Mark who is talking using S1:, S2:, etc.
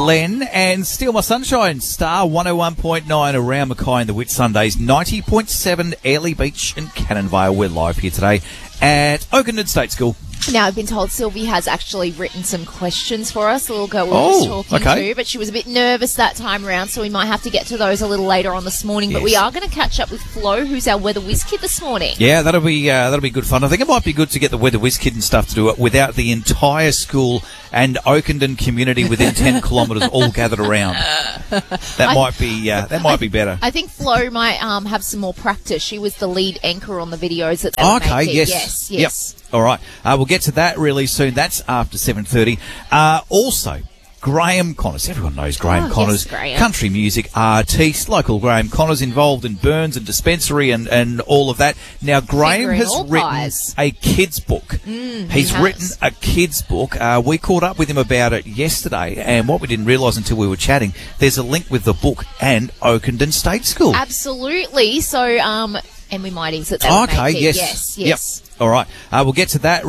S1: Len, and Steal My Sunshine, Star 101.9 around Mackay and the Whitsundays, 90.7 Airlie Beach and Cannon Vale. We're live here today at Oakenden State School.
S2: Now, I've been told Sylvie has actually written some questions for us, the little girl we were just talking to, but she was a bit nervous that time around, so we might have to get to those a little later on this morning. Yes. But we are going to catch up with Flo, who's our Weather Whiz Kid this morning.
S1: Yeah, that'll be good fun. I think it might be good to get the Weather Whiz Kid and stuff to do it without the entire school and Oakenden community within 10 kilometres all gathered around. That might be better.
S2: I think Flo might have some more practice. She was the lead anchor on the videos that they were making.
S1: Yes.
S2: Yes.
S1: Yep. All right. We'll get to that really soon. That's after 7:30. Also, Graham Connors. Everyone knows Graham Connors.
S2: Yes, Graham.
S1: Country music artiste, local Graham Connors, involved in Burns and Dispensary and all of that. Now, Graham has written a kids' book. He's written a kids' book. We caught up with him about it yesterday, and what we didn't realise until we were chatting, there's a link with the book and Oakenden State School.
S2: Absolutely. So, and we might exit that.
S1: Okay, yes.
S2: Yes.
S1: Yep. All right. We'll get to that.